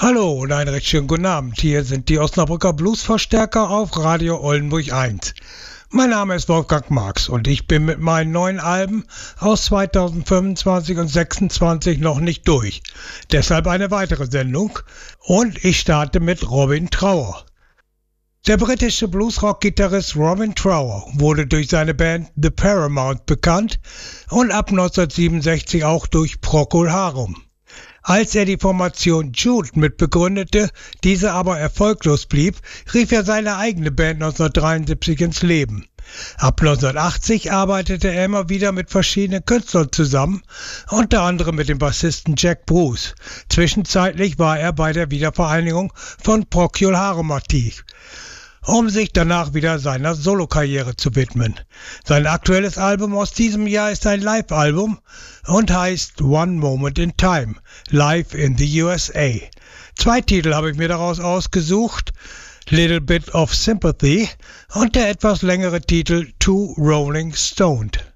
Hallo und einen recht schönen guten Abend. Hier sind die Osnabrücker Bluesverstärker auf Radio Oldenburg 1. Mein Name ist Wolfgang Marx und ich bin mit meinen neuen Alben aus 2025 und 2026 noch nicht durch. Deshalb eine weitere Sendung und ich starte mit Robin Trower. Der britische Bluesrock-Gitarrist Robin Trower wurde durch seine Band The Paramount bekannt und ab 1967 auch durch Procol Harum. Als er die Formation Jude mitbegründete, diese aber erfolglos blieb, rief er seine eigene Band 1973 ins Leben. Ab 1980 arbeitete er immer wieder mit verschiedenen Künstlern zusammen, unter anderem mit dem Bassisten Jack Bruce. Zwischenzeitlich war er bei der Wiedervereinigung von Procol Harum aktiv, um sich danach wieder seiner Solokarriere zu widmen. Sein aktuelles Album aus diesem Jahr ist ein Live-Album und heißt One Moment in Time, Live in the USA. 2 Titel habe ich mir daraus ausgesucht, Little Bit of Sympathy und der etwas längere Titel Too Rolling Stoned.